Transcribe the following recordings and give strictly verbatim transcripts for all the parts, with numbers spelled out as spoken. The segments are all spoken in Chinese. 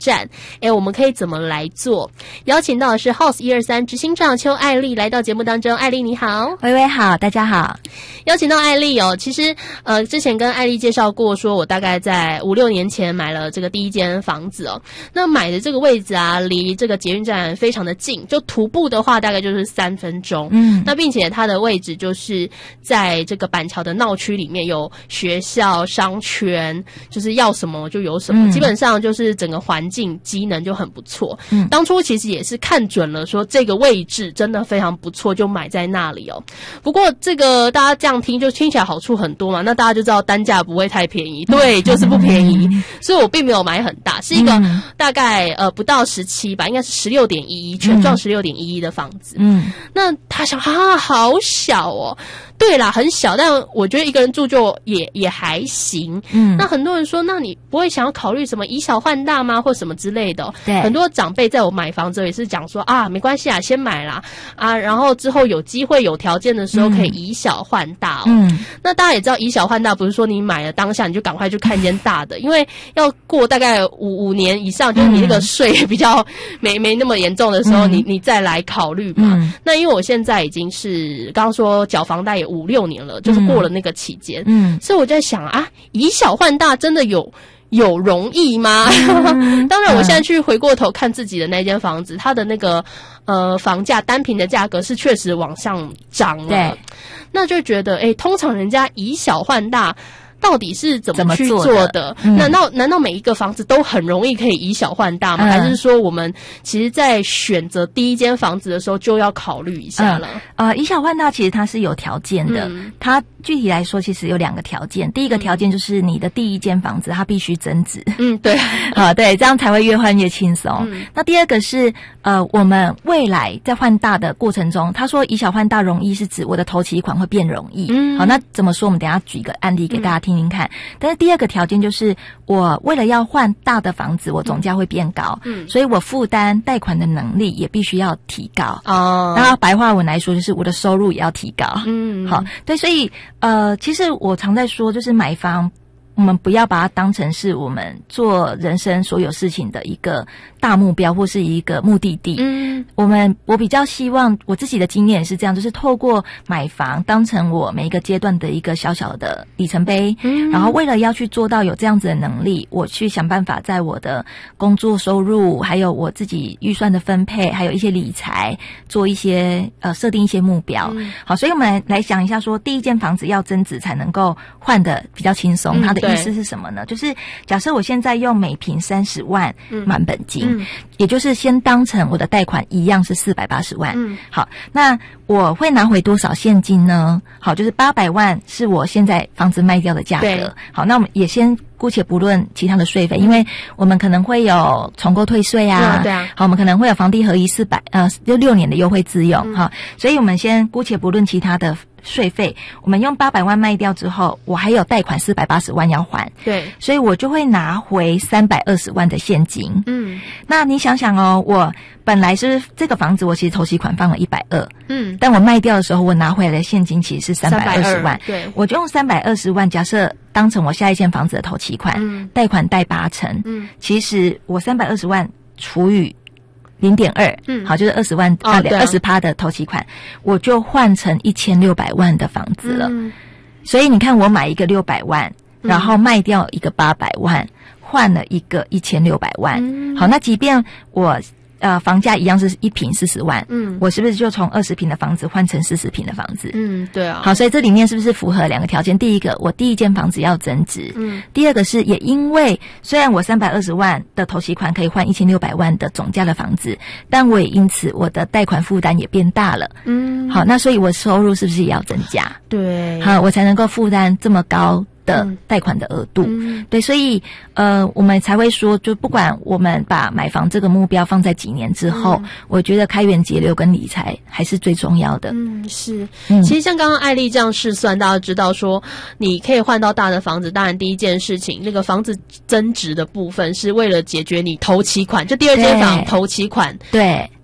战，诶，我们可以怎么来做？邀请到的是 House 一二三执行长邱爱丽来到节目当中。爱丽你好。 微微好，大家好。 邀请到爱丽哦，其实呃之前跟爱丽介绍过，说我大概在五六年前买了这个第一间房子哦。那买的这个位置啊，离这个捷运站非常的近，就徒步的话大概就是三分钟。嗯，那并且它的位置就是在这个板桥的闹区里面，有学校、商圈，就是要什么就有什么，嗯、基本上就是整个环境机能就很不错。嗯，当初其实也是看准了说这个位置真的非常不错，就买在那里哦。不过这个大家这样听就听起来好处很多嘛，那大家就知道单价不会太便宜，对，就是不便宜，所以我并没有买很大，是一个大概呃不到十七吧，应该是十六点一一，全幢十六点一一的房子。嗯，那他想啊，好小哦。对啦，很小，但我觉得一个人住就也也还行。嗯，那很多人说，那你不会想要考虑什么以小换大吗，或什么之类的、哦？对，很多长辈在我买房子也是讲说啊，没关系啊，先买啦啊，然后之后有机会有条件的时候可以以小换大哦。嗯，那大家也知道，以小换大不是说你买了当下你就赶快去看一间大的，因为要过大概五五年以上，就是你那个税比较没没那么严重的时候，嗯、你你再来考虑嘛。嗯、那因为我现在已经是刚刚说缴房贷也五六年了，就是过了那个期间，嗯，所以我在想啊，以小换大真的有有容易吗？嗯、当然，我现在去回过头看自己的那间房子，它的那个呃房价单坪的价格是确实往上涨了，对，那就觉得，哎，通常人家以小换大。到底是怎么去做的？做的嗯、难道难道每一个房子都很容易可以以小换大吗？嗯、还是说我们其实在选择第一间房子的时候就要考虑一下了？ 嗯、呃，以小换大其实它是有条件的，嗯、它具体来说其实有两个条件。第一个条件就是你的第一间房子它必须增值，嗯，对，啊对，这样才会越换越轻松。嗯、那第二个是呃，我们未来在换大的过程中，他说以小换大容易是指我的头期款会变容易。嗯，好，那怎么说？我们等一下举一个案例给大家听。听听看，但是第二个条件就是我为了要换大的房子，我总价会变高，嗯，所以我负担贷款的能力也必须要提高哦。然后白话文来说，就是我的收入也要提高，嗯，好，对，所以呃，其实我常在说，就是买房。我们不要把它当成是我们做人生所有事情的一个大目标或是一个目的地。嗯，我们我比较希望我自己的经验也是这样，就是透过买房当成我每一个阶段的一个小小的里程碑。嗯，然后为了要去做到有这样子的能力，我去想办法在我的工作收入，还有我自己预算的分配，还有一些理财，做一些呃设定一些目标。嗯，好，所以我们来来想一下说，第一间房子要增值才能够换得比较轻松，它的意思是什么呢？就是假设我现在用每坪三十万满本金，嗯嗯、也就是先当成我的贷款一样是四百八十万。嗯，好，那我会拿回多少现金呢？好，就是八百万是我现在房子卖掉的价格。好，那我们也先姑且不论其他的税费，因为我们可能会有重购退税啊，对啊，好，我们可能会有房地合一四百呃六六年的优惠自用，哈、嗯，所以我们先姑且不论其他的税费，我们用八百万卖掉之后，我还有贷款四百八十万要还，对，所以我就会拿回三百二十万的现金。嗯，那你想想哦，我本来是这个房子，我其实头期款放了一百二，嗯，但我卖掉的时候，我拿回来的现金其实是三百二十万，对，我就用三百二十万，假设当成我下一间房子的头期款，嗯，贷款贷八成，嗯，其实我三百二十万除以零点二，嗯，好，就是二十万啊，二十趴的头期款，我就换成一千六百万的房子了。嗯，所以你看，我买一个六百万，然后卖掉一个八百万，换了一个一千六百万。嗯，好，那即便我呃房价一样是一坪四十万，嗯，我是不是就从二十坪的房子换成四十坪的房子？嗯，对啊。好，所以这里面是不是符合两个条件？第一个，我第一间房子要增值，嗯，第二个是也因为虽然我三百二十万的头期款可以换一千六百万的总价的房子，但我也因此我的贷款负担也变大了，嗯，好，那所以我收入是不是也要增加？对，好，我才能够负担这么高的贷款的额度，嗯，对，所以呃，我们才会说，就不管我们把买房这个目标放在几年之后，嗯，我觉得开源节流跟理财还是最重要的。嗯，是，嗯，其实像刚刚艾丽这样试算，大家知道说，你可以换到大的房子，当然第一件事情，那个房子增值的部分是为了解决你头期款，就第二间房头期款，对。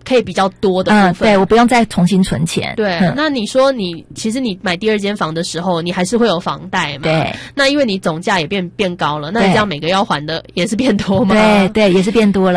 可以比较多的部分。 嗯，对，我不用再重新存钱。 对，嗯、那你说你其实你买第二间房的时候，你还是会有房贷嘛？ 对。 那因为你总价也变变高了，那你这样每个要还的也是变多嘛？ 对对，也是变多了。